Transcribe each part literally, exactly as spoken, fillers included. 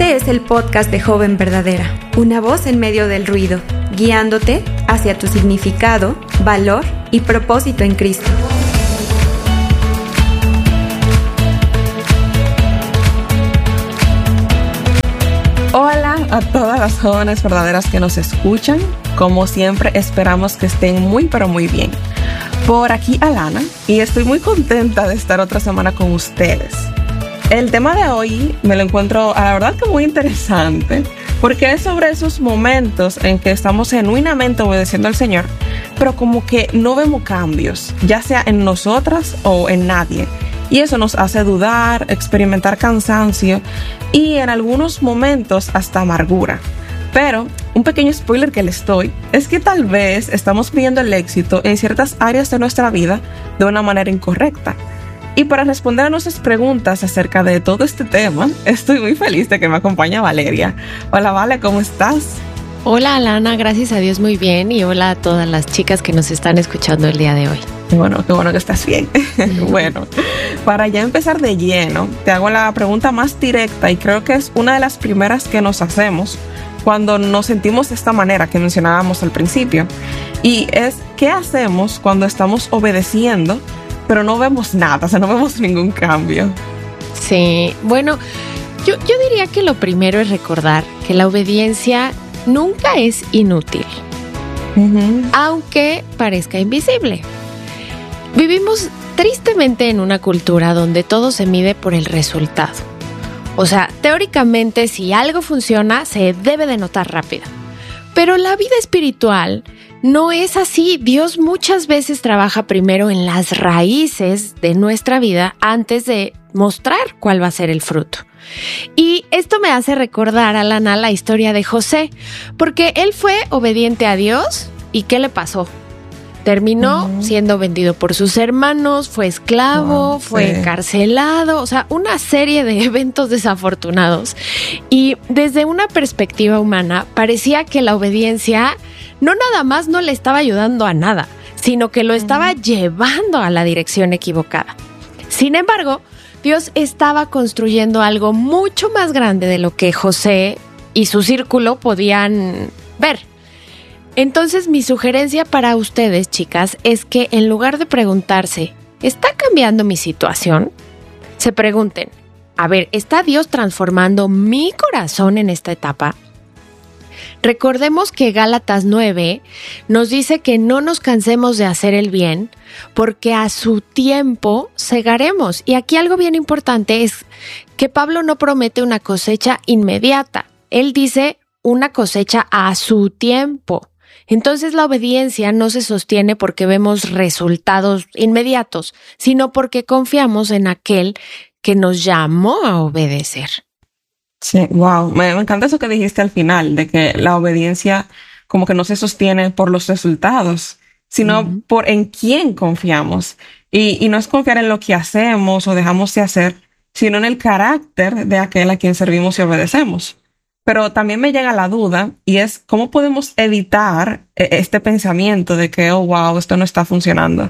Este es el podcast de Joven Verdadera, una voz en medio del ruido, guiándote hacia tu significado, valor y propósito en Cristo. Hola a todas las jóvenes verdaderas que nos escuchan. Como siempre, esperamos que estén muy pero muy bien. Por aquí Alana, y estoy muy contenta de estar otra semana con ustedes. El tema de hoy me lo encuentro, a la verdad, que muy interesante, porque es sobre esos momentos en que estamos genuinamente obedeciendo al Señor, pero como que no vemos cambios, ya sea en nosotras o en nadie. Y eso nos hace dudar, experimentar cansancio y en algunos momentos hasta amargura. Pero un pequeño spoiler que les doy es que tal vez estamos pidiendo el éxito en ciertas áreas de nuestra vida de una manera incorrecta. Y para responder a nuestras preguntas acerca de todo este tema, estoy muy feliz de que me acompañe Valeria. Hola, Vale, ¿cómo estás? Hola, Alana, gracias a Dios muy bien, y hola a todas las chicas que nos están escuchando el día de hoy. Qué bueno, qué bueno que estás bien. Bueno, para ya empezar de lleno, te hago la pregunta más directa y creo que es una de las primeras que nos hacemos cuando nos sentimos de esta manera que mencionábamos al principio. Y es, ¿qué hacemos cuando estamos obedeciendo pero no vemos nada, o sea, no vemos ningún cambio? Sí, bueno, yo, yo diría que lo primero es recordar que la obediencia nunca es inútil, uh-huh. aunque parezca invisible. Vivimos tristemente en una cultura donde todo se mide por el resultado. O sea, teóricamente, si algo funciona, se debe de notar rápido. Pero la vida espiritual no es así. Dios muchas veces trabaja primero en las raíces de nuestra vida antes de mostrar cuál va a ser el fruto. Y esto me hace recordar, Alana, la historia de José, porque él fue obediente a Dios. ¿Y qué le pasó? Terminó uh-huh. siendo vendido por sus hermanos, fue esclavo, oh, fue sí. encarcelado, o sea, una serie de eventos desafortunados. Y desde una perspectiva humana, parecía que la obediencia no nada más no le estaba ayudando a nada, sino que lo estaba uh-huh. llevando a la dirección equivocada. Sin embargo, Dios estaba construyendo algo mucho más grande de lo que José y su círculo podían ver. Entonces, mi sugerencia para ustedes, chicas, es que en lugar de preguntarse, ¿está cambiando mi situación?, se pregunten, a ver, ¿está Dios transformando mi corazón en esta etapa? Recordemos que Gálatas nueve nos dice que no nos cansemos de hacer el bien, porque a su tiempo segaremos. Y aquí algo bien importante es que Pablo no promete una cosecha inmediata. Él dice una cosecha a su tiempo. Entonces la obediencia no se sostiene porque vemos resultados inmediatos, sino porque confiamos en aquel que nos llamó a obedecer. Sí, wow, me, me encanta eso que dijiste al final, de que la obediencia como que no se sostiene por los resultados, sino uh-huh. por en quién confiamos. Y, y no es confiar en lo que hacemos o dejamos de hacer, sino en el carácter de aquel a quien servimos y obedecemos. Pero también me llega la duda, y es ¿cómo podemos evitar este pensamiento de que, oh, wow, esto no está funcionando?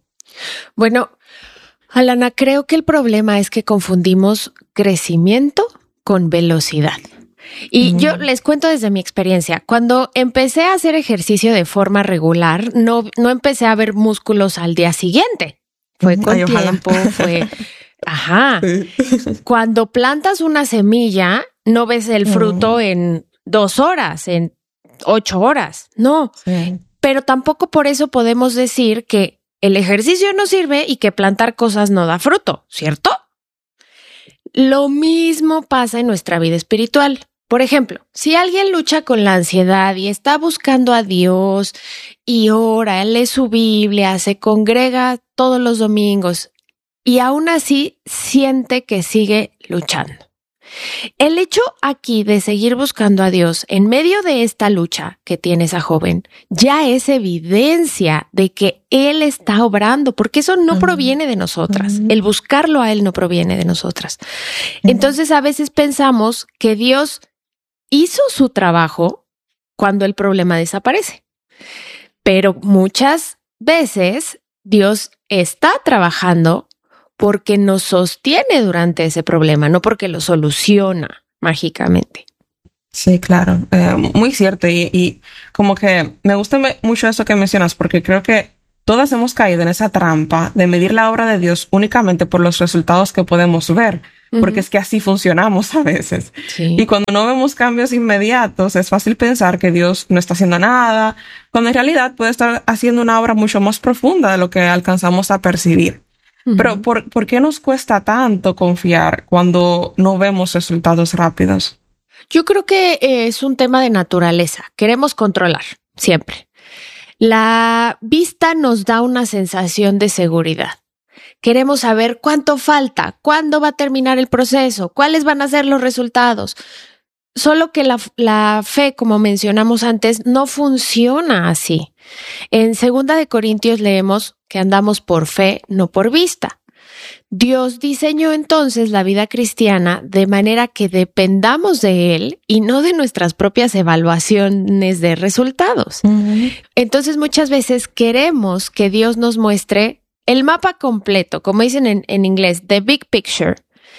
Bueno, Alana, creo que el problema es que confundimos crecimiento con velocidad. Y mm. yo les cuento desde mi experiencia. Cuando empecé a hacer ejercicio de forma regular, no, no empecé a ver músculos al día siguiente. Fue con Ay, tiempo, ojalá. fue... Ajá. Sí. Cuando plantas una semilla, no ves el fruto mm. en dos horas, en ocho horas. No. Sí. Pero tampoco por eso podemos decir que el ejercicio no sirve y que plantar cosas no da fruto, ¿cierto? Lo mismo pasa en nuestra vida espiritual. Por ejemplo, si alguien lucha con la ansiedad y está buscando a Dios y ora, lee su Biblia, se congrega todos los domingos y aún así siente que sigue luchando. El hecho aquí de seguir buscando a Dios en medio de esta lucha que tiene esa joven ya es evidencia de que Él está obrando, porque eso no uh-huh. proviene de nosotras. Uh-huh. El buscarlo a Él no proviene de nosotras. Uh-huh. Entonces a veces pensamos que Dios hizo su trabajo cuando el problema desaparece. Pero muchas veces Dios está trabajando porque nos sostiene durante ese problema, no porque lo soluciona. mágicamente. Sí, claro, eh, muy cierto. Y, y como que me gusta me- mucho eso que mencionas, porque creo que todas hemos caído en esa trampa de medir la obra de Dios únicamente por los resultados que podemos ver, porque Ujú. es que así funcionamos a veces. Y Sí. cuando no vemos cambios inmediatos, es fácil pensar que Dios no está haciendo nada, cuando en realidad puede estar haciendo una obra mucho más profunda de lo que alcanzamos a percibir. Pero Ujú. ¿por, por qué nos cuesta tanto confiar cuando no vemos resultados rápidos? Yo creo que eh, es un tema de naturaleza. Queremos controlar, siempre. La vista nos da una sensación de seguridad. Queremos saber cuánto falta, cuándo va a terminar el proceso, cuáles van a ser los resultados. Solo que la, la fe, como mencionamos antes, no funciona así. En Segunda de Corintios leemos que andamos por fe, no por vista. Dios diseñó entonces la vida cristiana de manera que dependamos de Él y no de nuestras propias evaluaciones de resultados. Ujú. Entonces muchas veces queremos que Dios nos muestre el mapa completo, como dicen en, en inglés, the big picture,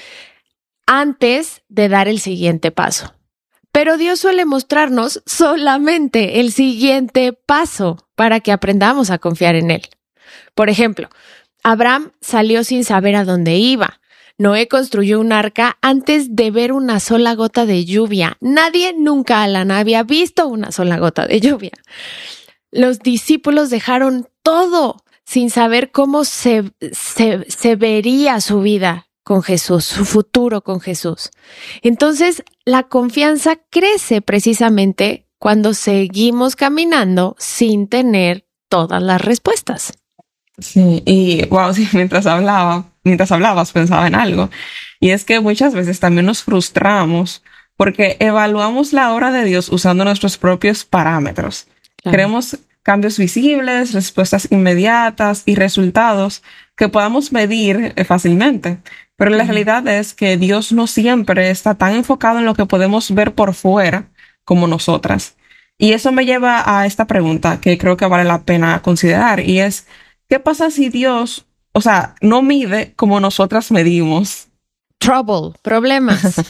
antes de dar el siguiente paso. Pero Dios suele mostrarnos solamente el siguiente paso para que aprendamos a confiar en Él. Por ejemplo, Abraham salió sin saber a dónde iba. Noé construyó un arca antes de ver una sola gota de lluvia. Nadie nunca, Alan, había visto una sola gota de lluvia. Los discípulos dejaron todo sin saber cómo se, se, se vería su vida con Jesús, su futuro con Jesús. Entonces, la confianza crece precisamente cuando seguimos caminando sin tener todas las respuestas. Sí, y wow, sí, mientras hablaba, mientras hablabas pensaba en algo. Y es que muchas veces también nos frustramos porque evaluamos la obra de Dios usando nuestros propios parámetros. Claro. Queremos cambios visibles, respuestas inmediatas y resultados que podamos medir eh, fácilmente. Pero la Ujú. realidad es que Dios no siempre está tan enfocado en lo que podemos ver por fuera como nosotras. Y eso me lleva a esta pregunta que creo que vale la pena considerar, y es, ¿qué pasa si Dios, o sea, no mide como nosotras medimos? Trouble, problemas.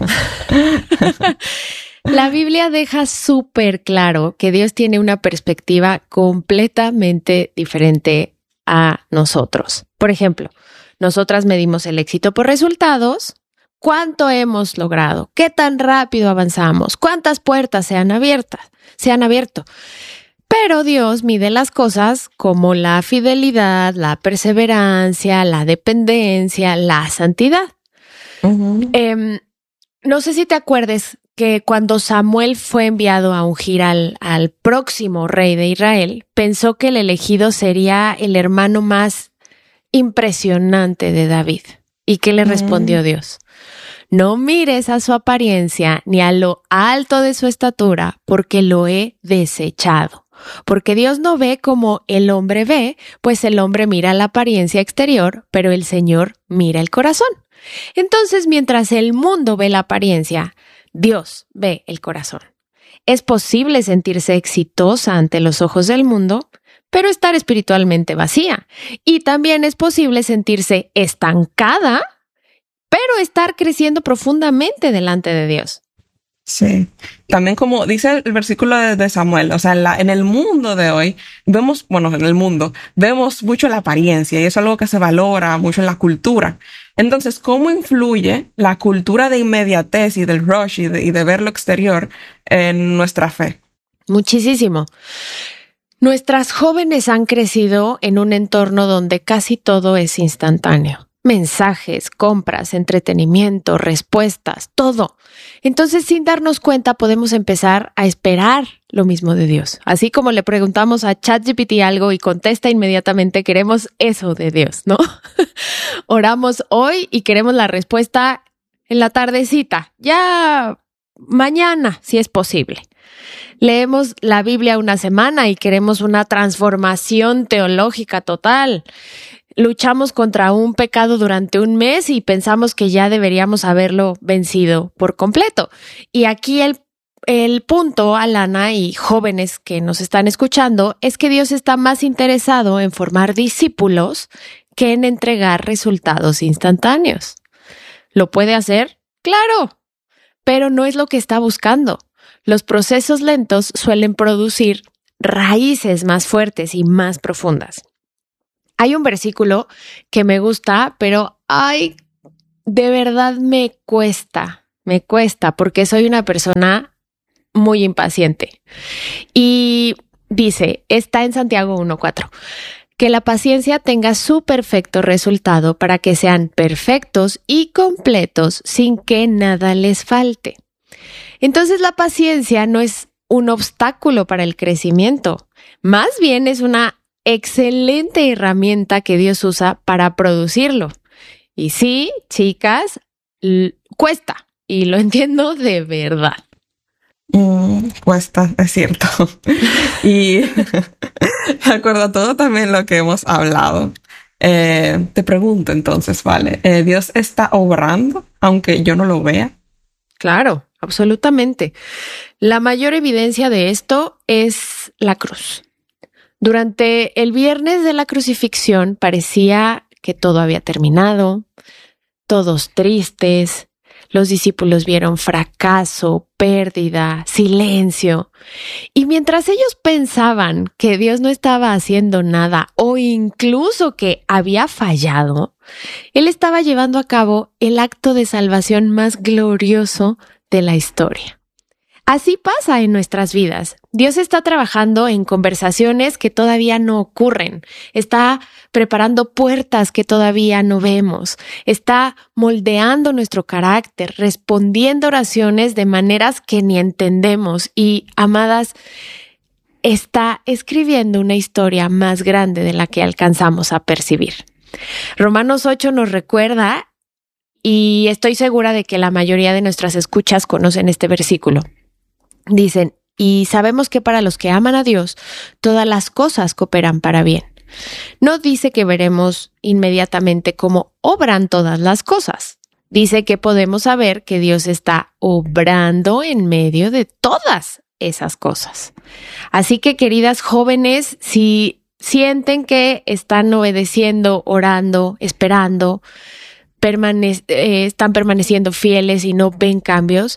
La Biblia deja súper claro que Dios tiene una perspectiva completamente diferente a nosotros. Por ejemplo, nosotras medimos el éxito por resultados. ¿Cuánto hemos logrado? ¿Qué tan rápido avanzamos? ¿Cuántas puertas se han abierto? Se han abierto. Pero Dios mide las cosas como la fidelidad, la perseverancia, la dependencia, la santidad. Uh-huh. Eh, no sé si te acuerdes que cuando Samuel fue enviado a ungir al, al próximo rey de Israel, pensó que el elegido sería el hermano más impresionante de David. ¿Y qué le respondió Mm. Dios? No mires a su apariencia ni a lo alto de su estatura, porque lo he desechado. Porque Dios no ve como el hombre ve, pues el hombre mira la apariencia exterior, pero el Señor mira el corazón. Entonces, mientras el mundo ve la apariencia, Dios ve el corazón. Es posible sentirse exitosa ante los ojos del mundo, pero estar espiritualmente vacía. Y también es posible sentirse estancada, pero estar creciendo profundamente delante de Dios. Sí. También como dice el versículo de, de Samuel, o sea, en, la, en el mundo de hoy vemos, bueno, en el mundo vemos mucho la apariencia y eso es algo que se valora mucho en la cultura. Entonces, ¿cómo influye la cultura de inmediatez y del rush y de, y de ver lo exterior en nuestra fe? Muchísimo. Nuestras jóvenes han crecido en un entorno donde casi todo es instantáneo. Mensajes, compras, entretenimiento, respuestas, todo. Entonces, sin darnos cuenta, podemos empezar a esperar lo mismo de Dios. Así como le preguntamos a ChatGPT algo y contesta inmediatamente, queremos eso de Dios, ¿no? Oramos hoy y queremos la respuesta en la tardecita, ya mañana, si es posible. Leemos la Biblia una semana y queremos una transformación teológica total. Luchamos contra un pecado durante un mes y pensamos que ya deberíamos haberlo vencido por completo. Y aquí el, el punto, Alana y jóvenes que nos están escuchando, es que Dios está más interesado en formar discípulos que en entregar resultados instantáneos. ¿Lo puede hacer? ¡Claro! pero no es lo que está buscando. Los procesos lentos suelen producir raíces más fuertes y más profundas. Hay un versículo que me gusta, pero ay, de verdad me cuesta, me cuesta porque soy una persona muy impaciente. Y dice, está en Santiago uno cuatro, que la paciencia tenga su perfecto resultado para que sean perfectos y completos sin que nada les falte. Entonces la paciencia no es un obstáculo para el crecimiento, más bien es una excelente herramienta que Dios usa para producirlo. Y sí, chicas, l- cuesta, y lo entiendo de verdad. Mm, cuesta, es cierto. Y de acuerdo a todo también lo que hemos hablado, eh, te pregunto entonces, ¿vale? Eh, ¿Dios está obrando aunque yo no lo vea? Claro, absolutamente. La mayor evidencia de esto es la cruz. Durante el viernes de la crucifixión parecía que todo había terminado, todos tristes. Los discípulos vieron fracaso, pérdida, silencio. Y mientras ellos pensaban que Dios no estaba haciendo nada o incluso que había fallado, Él estaba llevando a cabo el acto de salvación más glorioso de la historia. Así pasa en nuestras vidas. Dios está trabajando en conversaciones que todavía no ocurren. Está preparando puertas que todavía no vemos. Está moldeando nuestro carácter, respondiendo oraciones de maneras que ni entendemos. Y, amadas, está escribiendo una historia más grande de la que alcanzamos a percibir. Romanos ocho nos recuerda, y estoy segura de que la mayoría de nuestras escuchas conocen este versículo. Dicen, y sabemos que para los que aman a Dios, todas las cosas cooperan para bien. No dice que veremos inmediatamente cómo obran todas las cosas. Dice que podemos saber que Dios está obrando en medio de todas esas cosas. Así que, queridas jóvenes, si sienten que están obedeciendo, orando, esperando, permane- eh, están permaneciendo fieles y no ven cambios,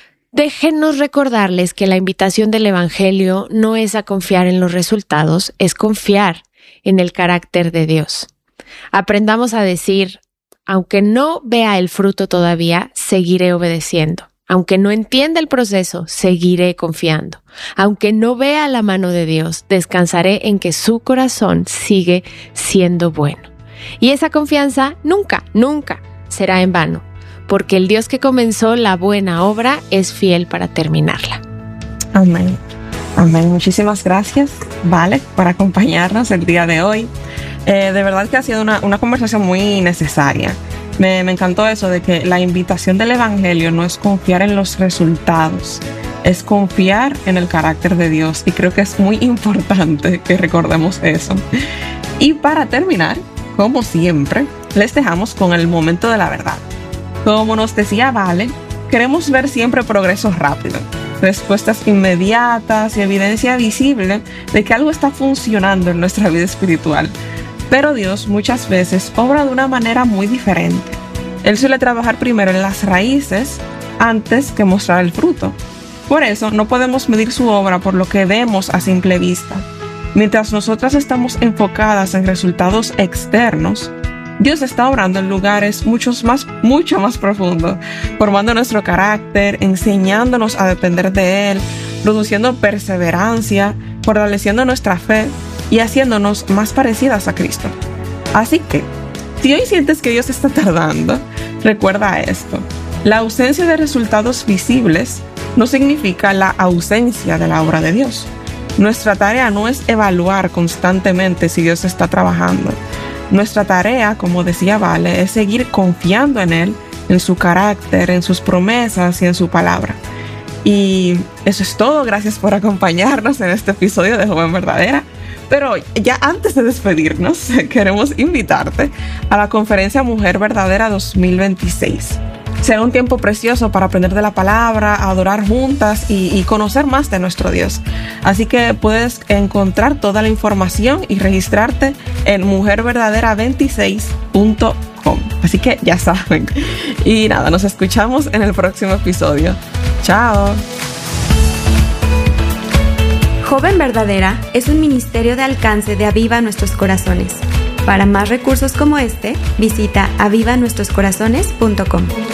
déjenos recordarles que la invitación del Evangelio no es a confiar en los resultados, es confiar en el carácter de Dios. Aprendamos a decir, aunque no vea el fruto todavía, seguiré obedeciendo. Aunque no entienda el proceso, seguiré confiando. Aunque no vea la mano de Dios, descansaré en que su corazón sigue siendo bueno. Y esa confianza nunca, nunca será en vano, porque el Dios que comenzó la buena obra es fiel para terminarla. Amén. Amén. Muchísimas gracias, Vale, por acompañarnos el día de hoy. Eh, de verdad que ha sido una, una conversación muy necesaria. Me, me encantó eso de que la invitación del Evangelio no es confiar en los resultados, es confiar en el carácter de Dios. Y creo que es muy importante que recordemos eso. Y para terminar, como siempre, les dejamos con el momento de la verdad. Como nos decía Vale, queremos ver siempre progreso rápido, respuestas inmediatas y evidencia visible de que algo está funcionando en nuestra vida espiritual. Pero Dios muchas veces obra de una manera muy diferente. Él suele trabajar primero en las raíces antes que mostrar el fruto. Por eso no podemos medir su obra por lo que vemos a simple vista. Mientras nosotras estamos enfocadas en resultados externos, Dios está obrando en lugares muchos más, mucho más profundos, formando nuestro carácter, enseñándonos a depender de Él, produciendo perseverancia, fortaleciendo nuestra fe y haciéndonos más parecidas a Cristo. Así que, si hoy sientes que Dios está tardando, recuerda esto. La ausencia de resultados visibles no significa la ausencia de la obra de Dios. Nuestra tarea no es evaluar constantemente si Dios está trabajando. Nuestra tarea, como decía Vale, es seguir confiando en Él, en su carácter, en sus promesas y en su palabra. Y eso es todo. Gracias por acompañarnos en este episodio de Joven Verdadera. Pero ya antes de despedirnos, queremos invitarte a la Conferencia Mujer Verdadera dos mil veintiséis. será un tiempo precioso para aprender de la palabra, adorar juntas y, y conocer más de nuestro Dios. Así que puedes encontrar toda la información y registrarte en mujer verdadera veintiséis punto com. Así que ya saben. Y nada, nos escuchamos en el próximo episodio. Chao. Joven Verdadera es un ministerio de alcance de Aviva Nuestros Corazones. Para más recursos como este, visita aviva nuestros corazones punto com.